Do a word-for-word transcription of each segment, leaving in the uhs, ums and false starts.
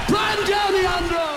Brian Downey Andro.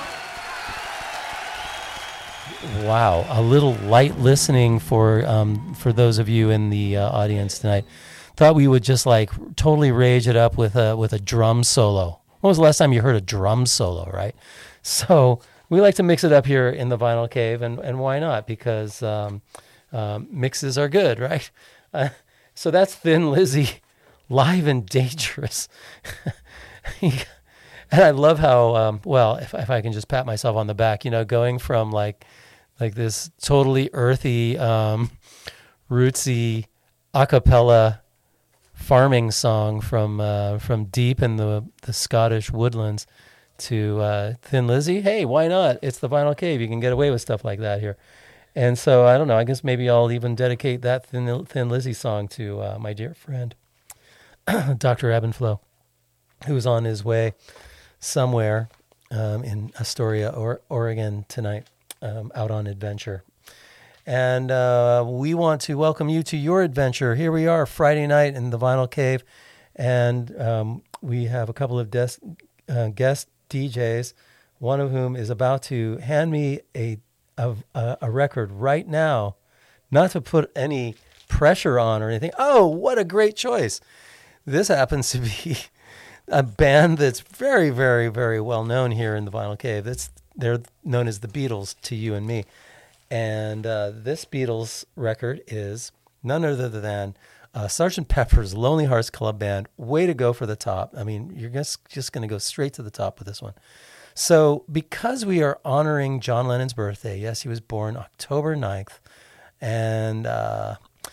Wow, a little light listening for um, for those of you in the uh, audience tonight. Thought we would just like totally rage it up with a with a drum solo. When was the last time you heard a drum solo, right? So we like to mix it up here in the Vinyl Cave, and, and why not? Because um, um, mixes are good, right? Uh, so that's Thin Lizzy, live and dangerous. And I love how, um, well, if, if I can just pat myself on the back, you know, going from like like this totally earthy, um, rootsy, a cappella farming song from uh, from deep in the, the Scottish woodlands to uh, Thin Lizzy. Hey, why not? It's the Vinyl Cave. You can get away with stuff like that here. And so, I don't know, I guess maybe I'll even dedicate that Thin, Thin Lizzy song to uh, my dear friend, Doctor Ebb and Flow, who's on his way somewhere um, in Astoria, or Oregon tonight, um, out on adventure. And uh, we want to welcome you to your adventure. Here we are, Friday night in the Vinyl Cave, and um, we have a couple of des- uh, guest D Js, one of whom is about to hand me a, a a record right now, not to put any pressure on or anything. Oh, what a great choice. This happens to be a band that's very, very, very well known here in the Vinyl Cave. It's, they're known as the Beatles to you and me. And uh, this Beatles record is none other than uh, Sergeant Pepper's Lonely Hearts Club Band. Way to go for the top. I mean, you're just, just going to go straight to the top with this one. So because we are honoring John Lennon's birthday, yes, he was born October ninth. And uh,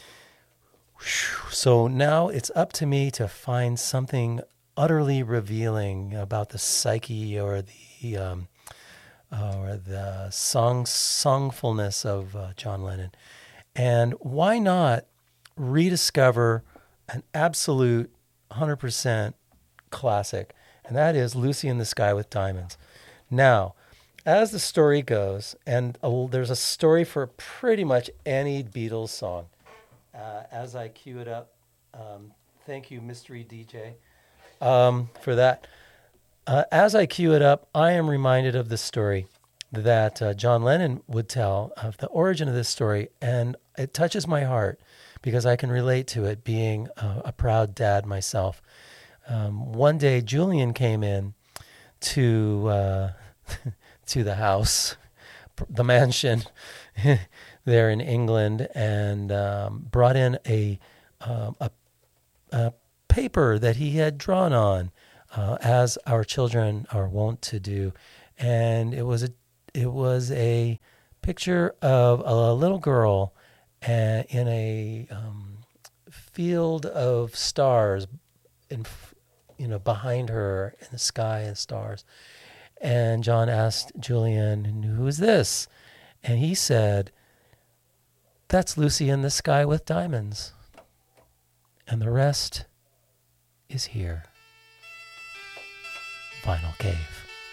so now it's up to me to find something utterly revealing about the psyche or the... Um, or the song songfulness of uh, John Lennon. And why not rediscover an absolute one hundred percent classic, and that is Lucy in the Sky with Diamonds. Now, as the story goes, and a, there's a story for pretty much any Beatles song. Uh, as I cue it up, um, thank you, Mystery D J, um, for that. Uh, as I cue it up, I am reminded of the story that uh, John Lennon would tell, of the origin of this story, and it touches my heart because I can relate to it, being a, a proud dad myself. Um, one day, Julian came in to uh, to the house, the mansion there in England, and um, brought in a, um, a a paper that he had drawn on. Uh, as our children are wont to do, and it was a it was a picture of a little girl uh, in a um, field of stars, in you know behind her in the sky and stars. And John asked Julian, "Who is this?" And he said, "That's Lucy in the Sky with Diamonds." And the rest is here. Vinyl Cave.